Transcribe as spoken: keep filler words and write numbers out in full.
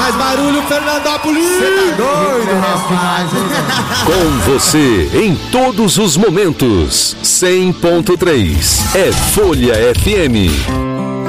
Mais barulho, Fernandópolis! Você tá doido, rapaz? Com você em todos os momentos. cem ponto três é Folha F M.